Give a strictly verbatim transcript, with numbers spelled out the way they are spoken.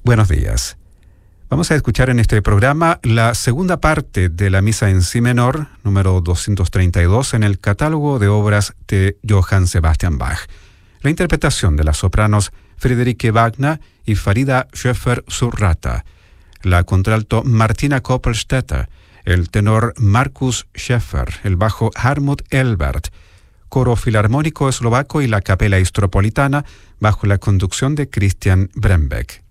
Buenos días. Vamos a escuchar en este programa la segunda parte de la Misa en Si menor, número doscientos treinta y dos, en el catálogo de obras de Johann Sebastian Bach. La interpretación de las sopranos Friederike Wagner y Farida Schöffer-Surrata, la contralto Martina Koppelstetter, el tenor Markus Schäfer, el bajo Hartmut Elbert, coro filarmónico eslovaco y la capela istropolitana bajo la conducción de Christian Brembeck.